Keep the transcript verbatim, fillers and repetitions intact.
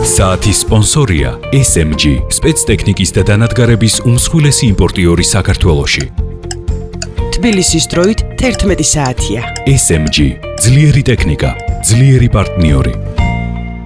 საათის სპონსორია ეს ემ ჯი, სპეცტექნიკის და დანადგარების უმსხვილესი იმპორტიორი საქართველოში. თბილისის დროით თერთმეტი საათია. ეს ემ ჯი, ძლიერი ტექნიკა, ძლიერი პარტნიორი.